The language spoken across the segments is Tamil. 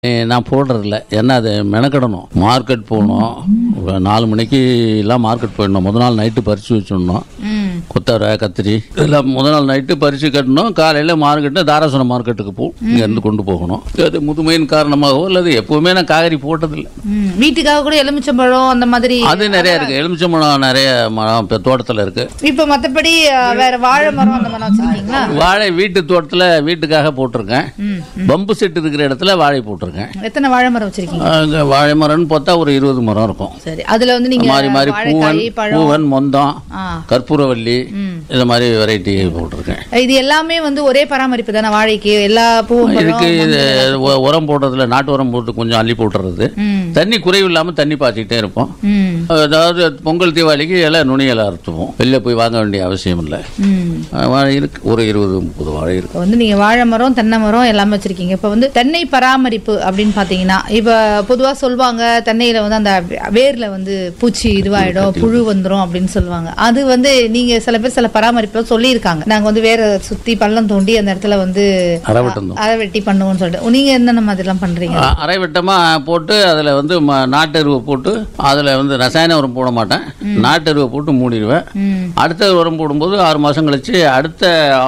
நான் போடுறதில்ல. ஏன்னா அது மெனக்கிடணும். மார்க்கெட் போகணும். 4 மணிக்கு எல்லாம் மார்க்கெட் போயிடணும். முதல் நாள் நைட்டு பறித்து வச்சிடணும். கொத்தவரை கத்திரி இதெல்லாம் முதல் நாள் நைட்டு பறித்து கட்டணும். காலையில் மார்க்கெட்டு தாராசுரம் மார்க்கெட்டுக்கு போ இங்கேருந்து கொண்டு போகணும். அது முதுமையின் காரணமாகவோ அல்லது எப்பவுமே நான் காய்கறி போட்டதில்லை. வீட்டுக்காக கூட எலுமிச்சம்பழம் அந்த மாதிரி அது நிறைய இருக்கு. எலுமிச்சம்பழம் நிறைய மரம் தோட்டத்தில் இருக்கு. இப்ப மத்தபடி வேற வாழை மரம் அந்த மாதிரி வச்சிருக்கீங்களா? வாழை வீட்டு தோட்டத்தில் வீட்டுக்காக போட்டிருக்கேன். பம்பு செட்டு இருக்கிற இடத்துல வாழை போட்டிருக்கேன். எத்தனை வாழை மரம் வச்சிருக்கீங்க? வாழை மரம்னு பார்த்தா ஒரு 20 மரம் இருக்கும். சரி, அதுல வந்து நீங்க மாறி மாறி பூவன் மொந்தம் கற்பூரவல்லி இந்த மாதிரி வெரைட்டி போட்டிருக்கேன். இது எல்லாமே வந்து ஒரே பராமரிப்பு தானே வாழைக்கு? எல்லா பூவும் இதுக்கு உரம் போடுறதுல நாட்டு உரம் போட்டு கொஞ்சம் அள்ளி போட்டுறது. தண்ணி குறைவு இல்லாம தண்ணி பாய்ச்சிக்கிட்டே இருப்போம். அதாவது பொங்கல் தீபாவளிக்கு இலை நுனி இலை அறுத்துவோம். வெளில போய் வாங்க வேண்டிய அவசியம் இல்லை. வாழை இருக்கு, ஒரு 20-30 வாழை இருக்கு. வந்து நீங்க வாழை மரம் தென்னை மரம் எல்லாமே வச்சிருக்கீங்க. இப்ப வந்து தென்னை பராமரிப்பு அப்படின்னு பாத்தீங்கன்னா, இப்ப பொதுவா சொல்லுவாங்க தென்னையில வந்து அந்த வேர்ல வந்து பூச்சி இதுவாயிடும், புழு வந்துரும் அப்படின்னு சொல்லுவாங்க. அது வந்து நீங்க சில பேர் சில பராமரிப்பு சொல்லியிருக்காங்க. நாங்க வந்து வேற சுத்தி பள்ளம் தோண்டி அந்த இடத்துல வந்து அரை வெட்டி பண்ணுவோம்னு சொல்லிட்டு, நீங்க என்னென்ன மாதிரி எல்லாம் பண்றீங்க? அரை வெட்டமா போட்டு அதுல வந்து நாட்டு எருவை போட்டு அதுல வந்து ரசாயன உரம் போட மாட்டேன். நாட்டு எருவை போட்டு மூடிடுவேன். அடுத்த உரம் போடும்போது 6 மாசம் கழிச்சு அடுத்த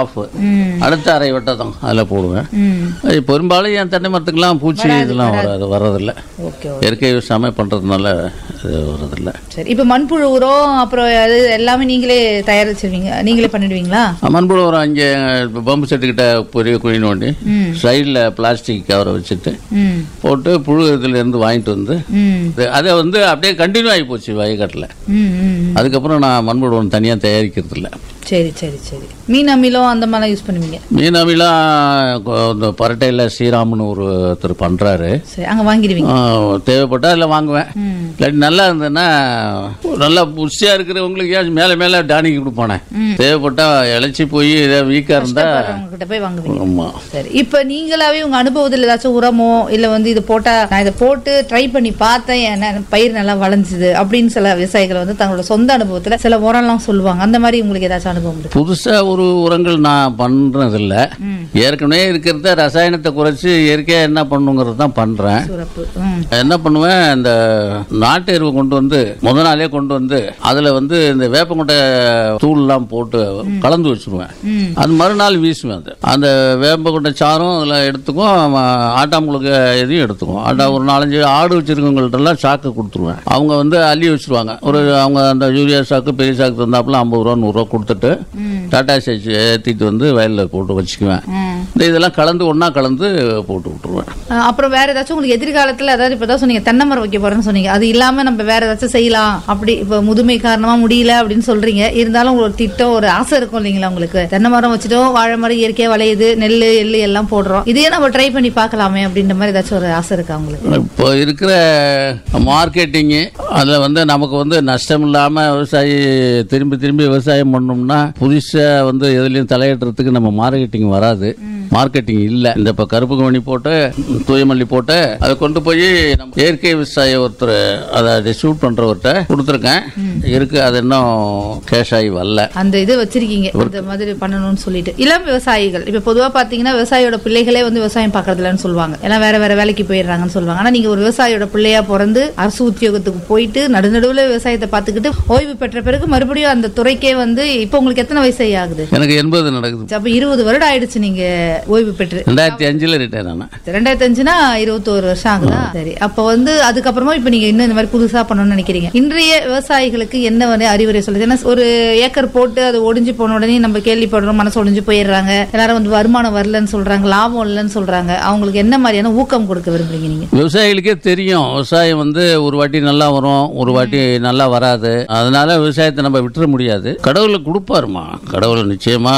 அடுத்த அரை வெட்டை தான் அதுல போடுவேன். பெரும்பாலும் என் தென்னை மரத்துக்கெல்லாம் பூச்சி இதெல்லாம் வர்றதில்லை. இயற்கை விவசாயம் பண்றதுனால வர்றதில்லை. சரி, இப்ப மண்புழு உரம் அப்புறம் எல்லாமே நீங்களே தயாரிச்சிருவீங்க, நீங்களே பண்ணிடுவீங்களா? மண்புழு உரம் இங்கே பம்பு செட்டுக்கிட்ட பெரிய குழி நோண்டி சைடில் பிளாஸ்டிக் கவரை வச்சுட்டு போட்டு புழு இதுல இருந்து வாங்கிட்டு வந்து அதை வந்து அப்படியே கண்டினியூ ஆகி போச்சு வயக்காட்டில். அதுக்கப்புறம் நான் மண்புழு உரம் தனியாக தயாரிக்கிறது இல்லை. சரி சரி சரி. மீன் அமிலம் அந்த மாதிரிலாம் யூஸ் பண்ணுவீங்க? மீன் அமிலம் பரட்டையில் ஸ்ரீராம்னு ஒருத்தர் பண்றாரு. சரி, அங்கே வாங்கிடுவீங்க? தேவைப்பட்டா இல்லை வாங்குவேன். இல்லாட்டி நல்லா இருந்ததுன்னா நல்லா புஷியா இருக்கிறவங்களுக்கு ஏன் மேலே மேலே டானிக்கு கொடுப்பானே. தேவைப்பட்டா இழைச்சி போய் வீக்கா இருந்தா கிட்ட போய் வாங்குவீங்க. ஆமா. சரி, இப்போ நீங்களாவே உங்க அனுபவத்தில் ஏதாச்சும் உரமோ இல்லை வந்து இது போட்டா நான் இதை போட்டு ட்ரை பண்ணி பார்த்தேன் பயிர் நல்லா வளைஞ்சுது அப்படின்னு சில விவசாயிகள் வந்து தங்களோட சொந்த அனுபவத்தில் சில உரம்லாம் சொல்லுவாங்க. அந்த மாதிரி உங்களுக்கு ஏதாச்சும் புதுசா ஒரு உரங்கள் நான் பண்றதில்ல. ஏற்கனவே இருக்கிறத ரசாயனத்தை குறைச்சு இயற்கையா என்ன பண்ணுங்கிறது தான் பண்றேன். என்ன பண்ணுவேன், இந்த நாட்டு எருவை கொண்டு வந்து முதல் நாளே கொண்டு வந்து அதுல வந்து இந்த வேப்பங்கொட்டை தூள் எல்லாம் போட்டு கலந்து வச்சிருவேன். அது மறுநாள் வீசுவேன். அந்த வேப்பங்கொட்டை சாரும் அதுல எடுத்துக்கும், ஆட்டாம்புழுக்க எதையும் எடுத்துக்கும். ஒரு 4-5 ஆடு வச்சிருக்கவங்கள்ட்ட எல்லாம் சாக்கு கொடுத்துருவேன். அவங்க வந்து அள்ளி வச்சிருவாங்க. அவங்க அந்த யூரியா சாக்கு பெரிய சாக்கு தந்தாப்புல 50 ரூபா 100 ரூபா கொடுத்துட்டு டாடா சைஸ் ஏற்றிட்டு வந்து வயலில் போட்டு வச்சுக்குவேன். இதெல்லாம் கலந்து ஒன்னா கலந்து போட்டு விட்டுருவேன். அப்புறம் வேற ஏதாச்சும் உங்களுக்கு எதிர்காலத்தில், அதாவது இப்பதான் சொன்னீங்க தென்னை மரம் வைக்க போறேன்னு சொன்னீங்க, அது இல்லாம நம்ம வேற ஏதாச்சும் செய்யலாம் அப்படி இப்போ முதுமை காரணமா முடியல அப்படின்னு சொல்றீங்க, இருந்தாலும் ஒரு திட்டம் ஒரு ஆசை இருக்கும் இல்லைங்களா உங்களுக்கு? தென்னை மரம் வச்சுட்டோம், வாழை மரம் இயற்கையா விளையுது, நெல் எள்ளு எல்லாம் போடுறோம், இதையே நம்ம ட்ரை பண்ணி பார்க்கலாமே அப்படின்ற மாதிரி ஏதாச்சும் ஒரு ஆசை இருக்கா உங்களுக்கு? இப்போ இருக்கிற மார்க்கெட்டிங்கு அதில் வந்து நமக்கு வந்து நஷ்டம் இல்லாம விவசாயி திரும்பி திரும்பி விவசாயம் பண்ணோம்னா புதுசா வந்து எதுலையும் தலையிடுறதுக்கு நம்ம மார்க்கெட்டிங் வராது. மார்க்கெட்டிங் இல்லை. இந்த இப்போ கருப்பு கவனி போட்டு தூயமல்லி போட்டு அதை கொண்டு போய் நம்ம இயற்கை விவசாய ஒருத்தர் அதை டிஸ்ட்ரிபியூட் பண்றவர்கிட்ட கொடுத்துருக்கேன். இருக்கு, அது இன்னும் கேஷ் ஆகி வரல. அந்த இது வச்சிருக்கீங்க இந்த மாதிரி பண்ணணும்னு சொல்லிட்டு. இளம் விவசாயிகள் இப்ப பொதுவா பாத்தீங்கன்னா விவசாயியோட பிள்ளைகளே வந்து விவசாயம் பாக்குறதுலன்னு சொல்லுவாங்க, எல்லாம் வேற வேற வேலைக்கு போயிடுறாங்கன்னு சொல்லுவாங்க. ஆனா நீங்க ஒரு விவசாயியோட பிள்ளையா பிறந்து அரசு உத்தியோகத்துக்கு போயிட்டு நடுநடுவுல விவசாயத்தை பார்த்துக்கிட்டு ஓய்வு பெற்ற பிறகு மறுபடியும் அந்த துறைக்கே வந்து இப்ப உங்களுக்கு எத்தனை வயசு ஆகுது? எனக்கு 80 நடக்குது. அப்ப 20 வருடம் ஆயிடுச்சு நீங்க ஓய்வு பெற்று. 2005 ரிட்டையர் ஆனேன். 2005னா 21 வருஷம் ஆகுதா? சரி, அப்ப வந்து அதுக்கப்புறமா இப்ப நீங்க இன்னும் இந்த மாதிரி புதுசா பண்ணணும்னு நினைக்கிறீங்க. இன்றைய விவசாயிகளுக்கு என்ன வந்து அறிவுரை சொல்லுது? ஏன்னா ஒரு ஏக்கர் போட்டு அது ஒடிஞ்சு போன உடனே நம்ம கேள்விப்படுறோம், மனசு ஒடிஞ்சு போயிடுறாங்க, எல்லாரும் வந்து வருமானம் வரலன்னு சொல்றாங்க, லாபம் இல்லைன்னு சொல்றாங்க. அவங்களுக்கு என்ன மாதிரியான ஊக்கம் கொடுக்க விரும்புறீங்க நீங்க? விவசாயிகளுக்கே தெரியும் விவசாயம் வந்து ஒரு வாட்டி நல்லா வரும், ஒரு வாட்டி நல்லா வராது. அதனால விவசாயத்தை நம்ம விட்டுற முடியாது. கடவுளை கொடுப்பாருமா, கடவுளை நிச்சயமா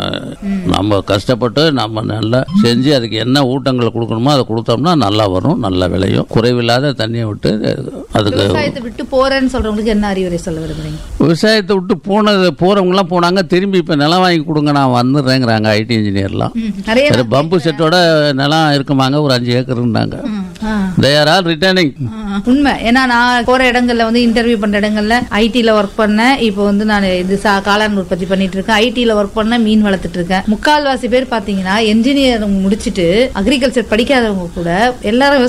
நம்ம கஷ்டப்பட்டு நம்ம நல்லா செஞ்சு அதுக்கு என்ன ஊட்டங்களை கொடுக்கணுமோ அதை கொடுத்தோம்னா நல்லா வரும், நல்லா விளையும். குறைவில்லாத தண்ணியை விட்டு அதுக்கு விவசாயத்தை விட்டு போறேன்னு சொல்றவங்களுக்கு என்ன அறிவுரை சொல்ல விரும்புறீங்க? விவசாயத்தை விட்டு போறவங்க எல்லாம் போனாங்க, திரும்பி இப்ப நிலம் வாங்கி கொடுங்க நான் வந்துடுறேங்கிறாங்க ஐடி இன்ஜினியர்லாம். பம்பு செட்டோட நிலம் இருக்குமாங்க, ஒரு 5 ஏக்கர் இருந்தாங்க. they are all returning. உண்மை. ஏன்னா நான் போற இடங்கள்ல வந்து இன்டர்வியூ பண்ற இடங்கள்ல ஐடில ஒர்க் பண்ணேன். இப்போ வந்து நான் இது காளான் உற்பத்தி பண்ணிட்டு இருக்கேன். ஐடில ஒர்க் பண்ண மீன் வளர்த்துட்டு இருக்கேன். முக்கால்வாசி பேர் பாத்தீங்கன்னா என்ஜினியர் முடிச்சிட்டு அக்ரிகல்ச்சர் படிக்காதவங்க கூட எல்லாரும்